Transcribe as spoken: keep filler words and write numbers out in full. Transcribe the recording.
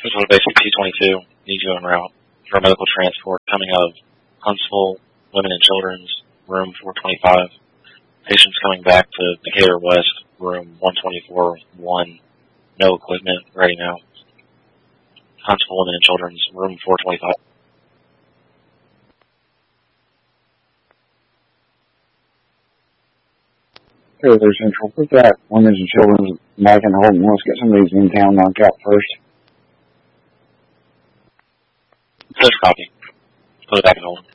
This is basic T twenty-two, need you en route for medical transport coming out of Huntsville, Women and Children's, room four twenty-five. Patients coming back to Decatur West, room one twenty-four one. No equipment, ready now. Huntsville, Women and Children's, room four twenty-five. Taylor Central, put that Women's and Children's back in Holden. Let's get some of these in town knocked out first. First copy. Put it back in Holden.